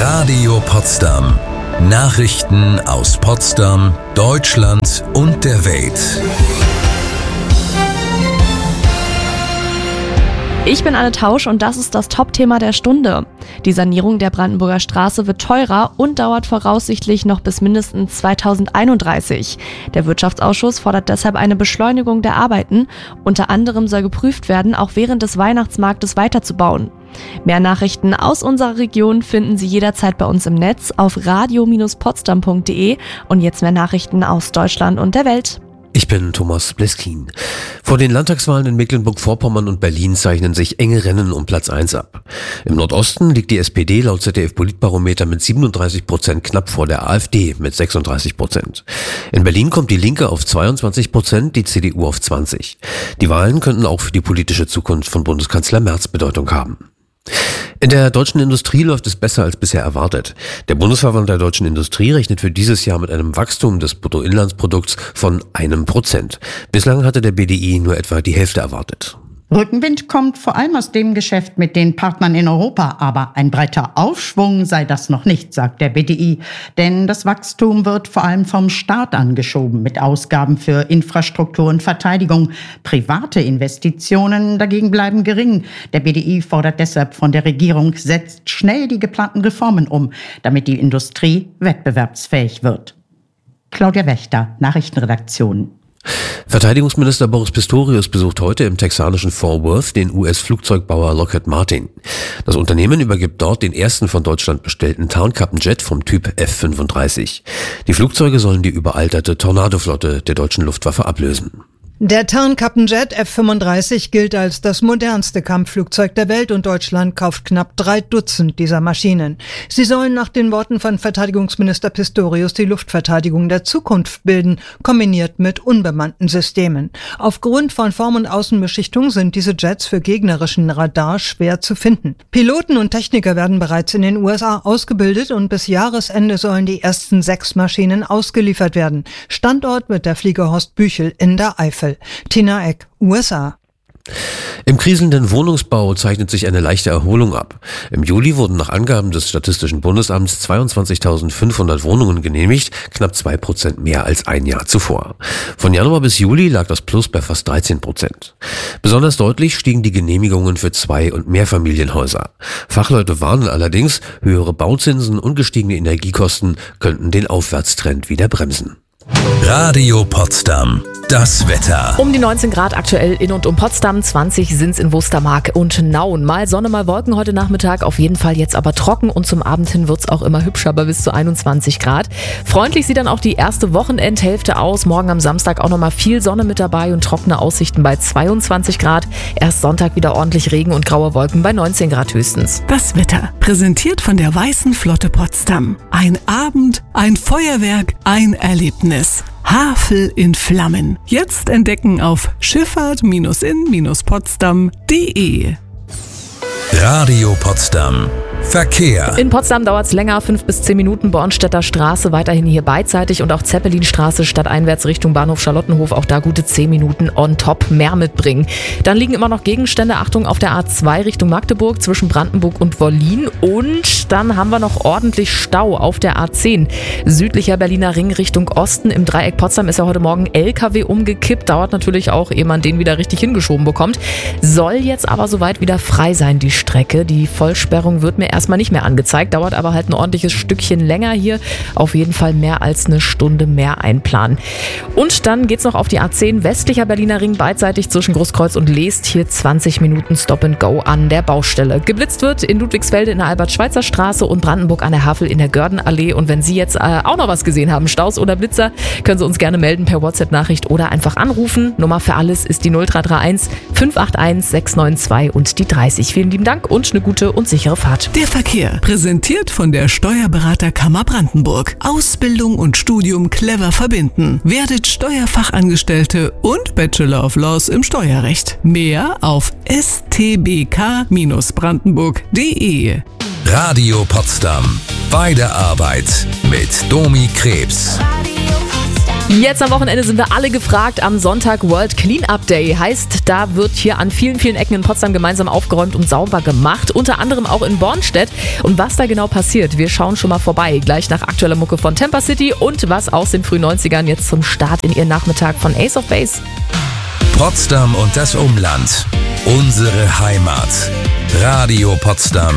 Radio Potsdam. Nachrichten aus Potsdam, Deutschland und der Welt. Ich bin Anne Tausch und das ist das Top-Thema der Stunde. Die Sanierung der Brandenburger Straße wird teurer und dauert voraussichtlich noch bis mindestens 2031. Der Wirtschaftsausschuss fordert deshalb eine Beschleunigung der Arbeiten. Unter anderem soll geprüft werden, auch während des Weihnachtsmarktes weiterzubauen. Mehr Nachrichten aus unserer Region finden Sie jederzeit bei uns im Netz auf radio-potsdam.de und jetzt mehr Nachrichten aus Deutschland und der Welt. Ich bin Thomas Bleskin. Vor den Landtagswahlen in Mecklenburg-Vorpommern und Berlin zeichnen sich enge Rennen um Platz 1 ab. Im Nordosten liegt die SPD laut ZDF-Politbarometer mit 37% knapp vor der AfD mit 36%. In Berlin kommt die Linke auf 22%, die CDU auf 20%. Die Wahlen könnten auch für die politische Zukunft von Bundeskanzler Merz Bedeutung haben. In der deutschen Industrie läuft es besser als bisher erwartet. Der Bundesverband der deutschen Industrie rechnet für dieses Jahr mit einem Wachstum des Bruttoinlandsprodukts von 1%. Bislang hatte der BDI nur etwa die Hälfte erwartet. Rückenwind kommt vor allem aus dem Geschäft mit den Partnern in Europa, aber ein breiter Aufschwung sei das noch nicht, sagt der BDI. Denn das Wachstum wird vor allem vom Staat angeschoben mit Ausgaben für Infrastruktur und Verteidigung. Private Investitionen dagegen bleiben gering. Der BDI fordert deshalb von der Regierung, setzt schnell die geplanten Reformen um, damit die Industrie wettbewerbsfähig wird. Claudia Wächter, Nachrichtenredaktion. Verteidigungsminister Boris Pistorius besucht heute im texanischen Fort Worth den US-Flugzeugbauer Lockheed Martin. Das Unternehmen übergibt dort den ersten von Deutschland bestellten Tarnkappenjet vom Typ F-35. Die Flugzeuge sollen die überalterte Tornado-Flotte der deutschen Luftwaffe ablösen. Der Tarnkappenjet F-35 gilt als das modernste Kampfflugzeug der Welt und Deutschland kauft knapp 3 Dutzend dieser Maschinen. Sie sollen nach den Worten von Verteidigungsminister Pistorius die Luftverteidigung der Zukunft bilden, kombiniert mit unbemannten Systemen. Aufgrund von Form- und Außenbeschichtung sind diese Jets für gegnerischen Radar schwer zu finden. Piloten und Techniker werden bereits in den USA ausgebildet und bis Jahresende sollen die ersten 6 Maschinen ausgeliefert werden. Standort wird der Flieger Horst Büchel in der Eifel. Tina Eck, USA. Im kriselnden Wohnungsbau zeichnet sich eine leichte Erholung ab. Im Juli wurden nach Angaben des Statistischen Bundesamts 22.500 Wohnungen genehmigt, knapp 2% mehr als ein Jahr zuvor. Von Januar bis Juli lag das Plus bei fast 13%. Besonders deutlich stiegen die Genehmigungen für 2- und Mehrfamilienhäuser. Fachleute warnen allerdings, höhere Bauzinsen und gestiegene Energiekosten könnten den Aufwärtstrend wieder bremsen. Radio Potsdam. Das Wetter. Um die 19 Grad aktuell in und um Potsdam, 20 sind's in Wustermark und Nauen. Mal Sonne, mal Wolken heute Nachmittag, auf jeden Fall jetzt aber trocken und zum Abend hin wird's auch immer hübscher bei bis zu 21 Grad. Freundlich sieht dann auch die erste Wochenendhälfte aus. Morgen am Samstag auch nochmal viel Sonne mit dabei und trockene Aussichten bei 22 Grad. Erst Sonntag wieder ordentlich Regen und graue Wolken bei 19 Grad höchstens. Das Wetter, präsentiert von der Weißen Flotte Potsdam. Ein Abend, ein Feuerwerk, ein Erlebnis. Havel in Flammen. Jetzt entdecken auf schifffahrt-in-potsdam.de. Radio Potsdam. Verkehr. In Potsdam dauert es länger, 5 bis 10 Minuten. Bornstedter Straße weiterhin hier beidseitig und auch Zeppelinstraße stadteinwärts Richtung Bahnhof Charlottenhof. Auch da gute 10 Minuten on top mehr mitbringen. Dann liegen immer noch Gegenstände. Achtung auf der A2 Richtung Magdeburg zwischen Brandenburg und Wollin. Und dann haben wir noch ordentlich Stau auf der A10. Südlicher Berliner Ring Richtung Osten. Im Dreieck Potsdam ist ja heute Morgen LKW umgekippt. Dauert natürlich auch, ehe man den wieder richtig hingeschoben bekommt. Soll jetzt aber soweit wieder frei sein, die Strecke. Die Vollsperrung wird mir erstmal nicht mehr angezeigt, dauert aber halt ein ordentliches Stückchen länger hier. Auf jeden Fall mehr als eine Stunde mehr einplanen. Und dann geht's noch auf die A10 westlicher Berliner Ring beidseitig zwischen Großkreuz und Leest. Hier 20 Minuten Stop and Go an der Baustelle. Geblitzt wird in Ludwigsfelde in der Albert-Schweitzer-Straße und Brandenburg an der Havel in der Gördenallee. Und wenn Sie jetzt auch noch was gesehen haben, Staus oder Blitzer, können Sie uns gerne melden per WhatsApp-Nachricht oder einfach anrufen. Nummer für alles ist die 0331 581 692 und die 30. Vielen lieben Dank und eine gute und sichere Fahrt. Der Verkehr, präsentiert von der Steuerberaterkammer Brandenburg. Ausbildung und Studium clever verbinden. Werdet Steuerfachangestellte und Bachelor of Laws im Steuerrecht. Mehr auf stbk-brandenburg.de. Radio Potsdam. Bei der Arbeit mit Domi Krebs. Radio Potsdam. Jetzt am Wochenende sind wir alle gefragt am Sonntag World Clean-Up Day. Heißt, da wird hier an vielen, vielen Ecken in Potsdam gemeinsam aufgeräumt und sauber gemacht. Unter anderem auch in Bornstedt. Und was da genau passiert, wir schauen schon mal vorbei. Gleich nach aktueller Mucke von Temper City und was aus den frühen 90ern jetzt zum Start in ihren Nachmittag von Ace of Base. Potsdam und das Umland. Unsere Heimat. Radio Potsdam.